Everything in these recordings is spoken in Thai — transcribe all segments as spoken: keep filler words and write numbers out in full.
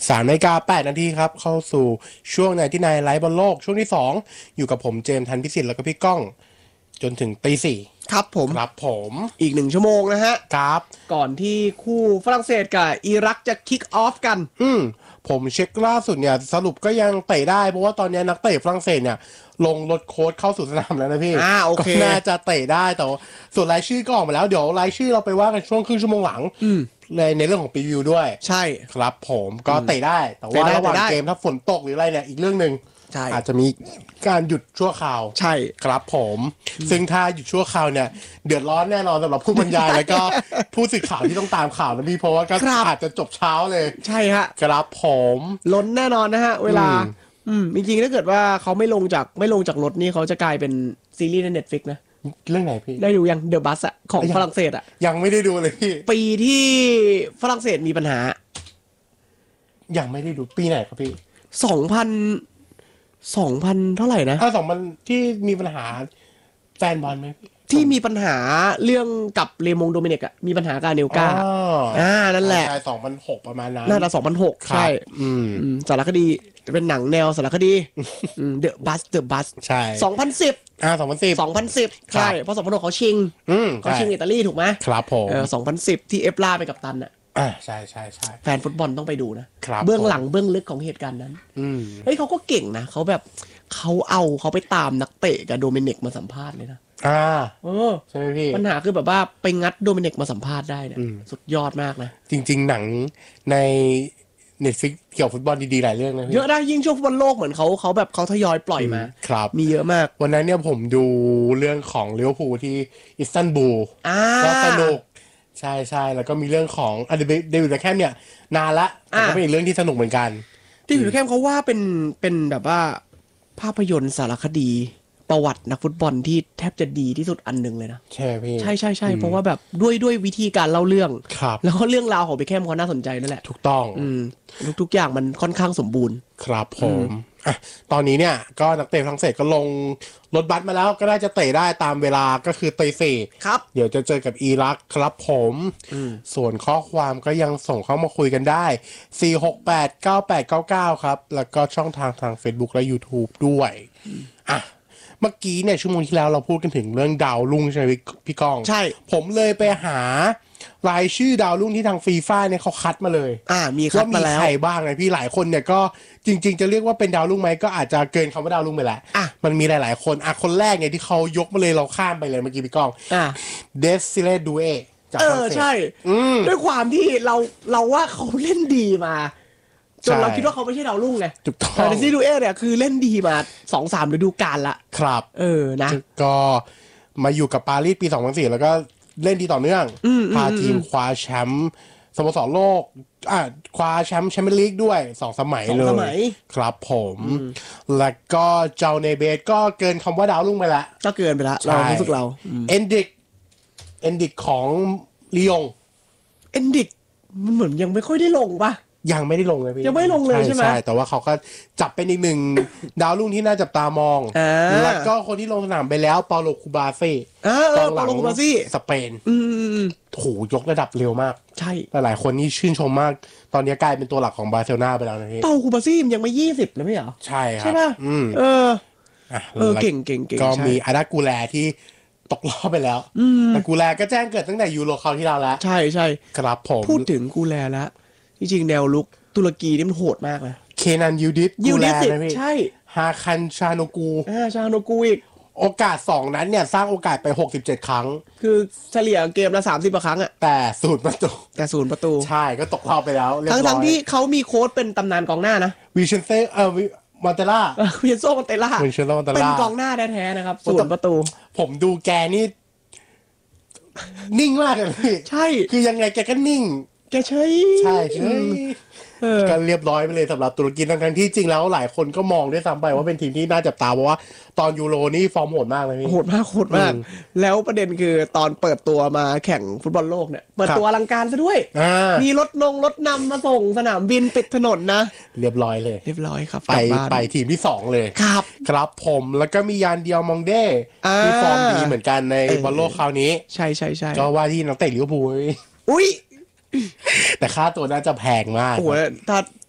สามนาฬิกาแปดนาทีครับเข้าสู่ช่วงไหนที่นายไลฟ์บอลโลกช่วงที่สองอยู่กับผมเจมส์ทันพิสิทธิ์แล้วก็พี่ก้องจนถึงตีสี่ครับผมครับผมอีกหนึ่งชั่วโมงนะฮะครับก่อนที่คู่ฝรั่งเศสกับอิรักจะคิกออฟกันอืมผมเช็คล่าสุดเนี่ยสรุปก็ยังเตะได้เพราะว่าตอนนี้นักเตะฝรั่งเศสเนี่ยลงรถโค้ชเข้าสู่สนามแล้วนะพี่อ่าโอเคก็น่าจะเตะได้แต่ส่วนรายชื่อก็ออกมาแล้วเดี๋ยวรายชื่อเราไปว่ากันช่วงครึ่งชั่วโมงหลังในในเรื่องของพรีวิวด้วยใช่ครับผมก็เตะได้แต่ว่าระหว่างเกมถ้าฝนตกหรืออะไรเนี่ยอีกเรื่องนึงอาจจะมีการหยุดชั่วคราวใช่ครับผมซึ่งถ้าหยุดชั่วคราวเนี่ยเดือดร้อนแน่นอนสำหรับผู้บรรยายแล้วก็ผู้สื่อข่าวที่ต้องตามข่าวนะพี่เพราะว่าก็อาจจะจบเช้าเลยใช่ฮะครับผมล้นแน่นอนนะฮะเวลาอืมจริงๆถ้าเกิดว่าเขาไม่ลงจากไม่ลงจากรถนี่เขาจะกลายเป็นซีรีส์ใน Netflix นะเรื่องไหนพี่ได้ดูยัง The Bus อะของฝรั่งเศสอะยังไม่ได้ดูเลยพี่ปีที่ฝรั่งเศสมีปัญหายังไม่ได้ดูปีไหนครับพี่สองพันสองพันเท่าไหร่นะถ้าสองพันที่มีปัญหาแฟนบอลไหมที่มีปัญหาเรื่องกับเลมงโดมิเนกอะมีปัญหากับเนลกาอ่านั่นแหละใช่สองพันหกประมาณนั้นน่าจะสองพันหกใช่อืมสารคดีเป็นหนังแนวสารคดีเดอะบัสเดอะบัสใช่สองพันสิบอ่าสองพันสิบสองพันสิบใช่เพราะสองพันหกเขาชิงเขาชิงอิตาลีถูกไหมครับผมเออสองพันสิบที่เอฟล่าไปกับตันอะอ่าใช่ใช่ใช่แฟนฟุตบอลต้องไปดูนะเบื้องหลังเบื้องลึกของเหตุการณ์นั้นเฮ้ยเขาก็เก่งนะเขาแบบเขาเอาเขาไปตามนักเตะกับโดมินิกมาสัมภาษณ์เลยนะอ่าเออใช่ไหมพี่ปัญหาคือแบบว่าไปงัดโดมินิกมาสัมภาษณ์ได้เนี่ยสุดยอดมากนะจริงๆหนังใน Netflix เกี่ยวกับฟุตบอลดีๆหลายเรื่องนะพี่เยอะได้ยิ่งช่วงฟุตบอลโลกเหมือนเขาเขาแบบเขาทยอยปล่อยมาครับมีเยอะมากวันนั้นเนี่ยผมดูเรื่องของลิเวอร์พูลที่อิสตันบูลก็สนุกใช่ใช่แล้วก็มีเรื่องของอเดวิดเบคแฮมเนี่ยนานละแต่ก็เป็นอีกเรื่องที่สนุกเหมือนกันเดวิดเบคแฮมเขาว่าเป็นเป็นแบบว่าภาพยนตร์สารคดีประวัตินักฟุตบอลที่แทบจะดีที่สุดอันหนึ่งเลยนะใช่พี่ใช่ใช่ใช่เพราะว่าแบบด้วยด้วยวิธีการเล่าเรื่องครับแล้วก็เรื่องราวของเบคแฮมเขาน่าสนใจนั่นแหละถูกต้องอืมทุกๆอย่างมันค่อนข้างสมบูรณ์ครับผมอ่ะตอนนี้เนี่ยก็นักเตะฝรั่งเศสก็ลงรถบัสมาแล้วก็ได้จะเตะได้ตามเวลาก็คือตีสี่ครับเดี๋ยวจะเจอกับอิรักครับผมส่วนข้อความก็ยังส่งเข้ามาคุยกันได้สี่ หก แปด เก้า แปด เก้า เก้าครับแล้วก็ช่องทางทาง Facebook และ YouTube ด้วยอ่ะเมื่อกี้เนี่ยชั่วโมงที่แล้วเราพูดกันถึงเรื่องดาวรุ่งใช่ไหมพี่ก้องใช่ผมเลยไปหารายชื่อดาวรุ่งที่ทางฟีฟ่าเนี่ยเขาคัดมาเลยอ่ามีคัดมาแล้วว่ามีใครบ้างไงพี่หลายคนเนี่ยก็จริงๆจะเรียกว่าเป็นดาวรุ่งไหมก็อาจจะเกินคำว่าดาวรุ่งไปแหละอ่ะมันมีหลายๆคนอ่ะคนแรกเนี่ยที่เขายกมาเลยเราข้ามไปเลยเมื่อกี้พี่ก้องอ่ะเดซิเลดูเอจากฝรั่งเศสเออใช่ด้วยความที่เราเราว่าเขาเล่นดีมาจนเราคิดว่าเขาไม่ใช่ดาวรุ่งไงถูกต้องแต่ซีดูเอเนี่ยคือเล่นดีมา สองสาม ฤดูกาลละครับเออนะก็มาอยู่กับปารีสปีสองพันสี่แล้วก็เล่นดีต่อเนื่องพาทีมคว้าแชมป์สโมสรโลกอ่ะคว้าแชมป์แชมเปี้ยนลีกด้วยสองสมัยเลยครับผมแล้วก็เจ้าเนเบสก็เกินคำว่าดาวรุ่งไปละก็เกินไปละเรารู้สึกเราเอนดิกเอนดิกของลียงเอนดิกมันเหมือนยังไม่ค่อยได้ลงป่ะยังไม่ได้ลงเลยพี่ยังไม่ลงเลยใช่ไหมใช่แต่ว่าเขาก็จับเป็นอีกหนึ่งดาวรุ่งที่น่าจับตามองแล้วก็คนที่ลงสนามไปแล้วเปาโลคูบาซี่กองหลังคูบาซี่สเปนโหยกระดับเร็วมากใช่หลายคนนี่ชื่นชมมากตอนนี้กลายเป็นตัวหลักของบาร์เซโลนาไปแล้วนะพี่เปาคูบาซี่มันยังไม่ยี่สิบเลยไม่เหรอใช่ครับใช่ป่ะเออเออเก่งเก่งเก่งก็มีอาดากูแลที่ตกรอบไปแล้วแต่กูแลก็แจ้งเกิดตั้งแต่ยูโรคราวที่แล้วแล้วใช่ใช่ครับผมพูดถึงกูแลแล้วจริงๆแนวลุกตุรกีนี่มันโหดมากเลยเคนันยูดิสยูดิสใช่ฮาคันชาโนกูอ่าชาโนกูอีกโอกาสสองนั้นเนี่ยสร้างโอกาสไปหกสิบเจ็ดครั้งคือเฉลี่ยเกมละสามสิบครั้งอ่ะแต่ศูนย์ประตูแต่ศูนย์ประตูใช่ก็ตกรอบไปแล้วเรียบร้อยทั้งๆที่เขามีโค้ชเป็นตำนานกองหน้านะวิเชนเซ่เอ่อมอนเตล่าวิเชนโซมอนเตล่าเป็นกองหน้าแท้ๆนะครับศูนย์ประตูผมดูแกนี่นิ่งมากเลยพี่ใช่คือยังไงแกก็นิ่งแกใช่ใช่ใช่ก็เรียบร้อยไปเลยสำหรับตุรกีทั้งที่จริงแล้วหลายคนก็มองด้วยซ้ำไปว่าเป็นทีมที่น่าจับตาเพราะว่าตอนยูโรนี่ฟอร์มโหดมากเลยโหดมากโหดมากแล้วประเด็นคือตอนเปิดตัวมาแข่งฟุตบอลโลกเนี่ยเปิดตัวอลังการซะด้วยมีรถนงรถนำมาส่งสนามบินปิดถนนนะเรียบร้อยเลยเรียบร้อยครับไปไปทีมที่สองเลยครับครับผมแล้วก็มียานเดียวมองเด้ที่ฟอร์มดีเหมือนกันในบอลโลกคราวนี้ใช่ใช่ใช่ก็ว่าที่นักเตะลิเวอร์พูลอุ้ยแต่ค่าตัวน่าจะแพงมากโอ้โหถ้า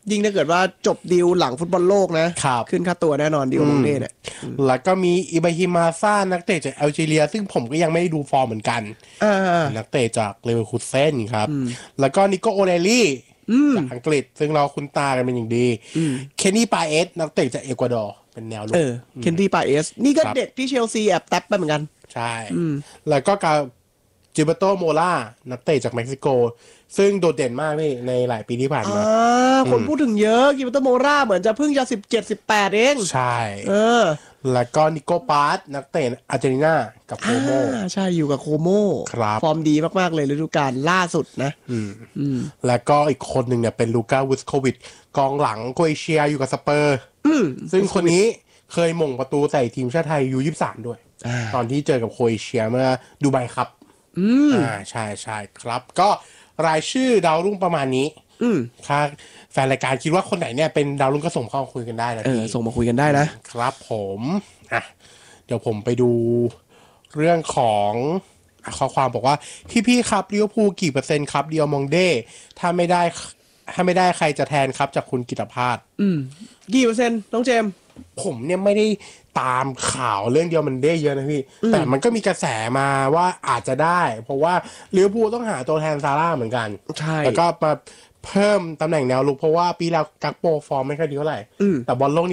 ยิ่งถ้าเกิดว่าจบดีลหลังฟุตบอลโลกนะขึ้นค่าตัวแน่นอนดีลมองเน่เนี่ยแล้วก็มีอิบราฮิมาซ่านักเตะจากแอลจีเรียซึ่งผมก็ยังไม่ได้ดูฟอร์มเหมือนกันนักเตะจากเลเวอร์คูเซ่นครับแล้วก็นิโกโอเรลี่จากอังกฤษซึ่งเราคุ้นตากันเป็นอย่างดีเคนนี่ปาเอสนักเตะจากเอกวาดอร์เป็นแนวลุกเคนนี่ปาเอสนี่ก็เด็กที่เชลซีแอบแท็บไปเหมือนกันใช่แล้วก็กาจิเบโตโมล่านักเตะจากเม็กซิโกซึ่งโดดเด่นมากนี่ในหลายปีที่ผ่านมาคนพูดถึงเยอะกิเบโตโมล่าเหมือนจะเพิ่งจะสิบเจ็ด สิบแปดเองใช่เออแล้วก็นิโกปาสนักเตะอาร์เจนตินากับโคโมใช่อยู่กับโคโมครับฟอร์มดีมากๆเลยฤดูกาลล่าสุดนะอืมอืมแล้วก็อีกคนหนึ่งเนี่ยเป็นลูก้าวิสโควิชกองหลังโครเอเชียอยู่กับสเปอร์ซึ่งคนนี้เคยหม่งประตูใส่ทีมชาติไทยยูยี่สิบสามด้วยตอนที่เจอกับโครเอเชียเมื่อดูไบครับอ่าใช่ใช่ครับก็รายชื่อดาวรุ่งประมาณนี้ถ้าแฟนรายการคิดว่าคนไหนเนี่ยเป็นดาวรุ่งก็ส่งเข้ามาคุยกันได้นะพี่ส่งมาคุยกันได้นะครับผมอ่ะเดี๋ยวผมไปดูเรื่องของข้อความบอกว่าพี่ๆครับลิเวอร์พูลกี่เปอร์เซ็นต์ครับเดียวมองเด้ถ้าไม่ได้ถ้าไม่ได้ใครจะแทนครับจากคุณกิตภาสอืมกี่เปอร์เซ็นต์น้องเจมผมเนี่ยไม่ได้ตามข่าวเรื่องเดียวมันได้เยอะนะพี่แต่มันก็มีกระแสมาว่าอาจจะได้เพราะว่าลิเวอร์พูลต้องหาตัวแทนซาร่าเหมือนกันใช่แล้วก็มาเพิ่มตำแหน่งแนวลุกเพราะว่าปีแล้วกักโปฟอร์มไม่ค่อยดีเท่าไหร่แต่บอลโลก